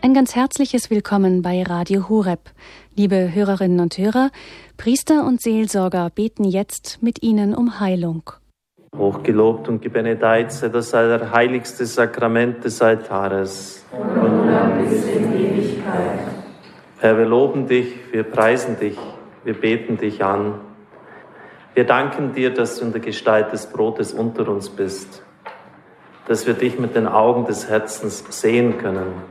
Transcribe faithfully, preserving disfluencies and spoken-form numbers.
Ein ganz herzliches Willkommen bei Radio Horeb. Liebe Hörerinnen und Hörer, Priester und Seelsorger beten jetzt mit Ihnen um Heilung. Hochgelobt und gebenedeit sei das allerheiligste Sakrament des Altares. Und dann bis in Ewigkeit. Herr, wir loben dich, wir preisen dich, wir beten dich an. Wir danken dir, dass du in der Gestalt des Brotes unter uns bist, dass wir dich mit den Augen des Herzens sehen können.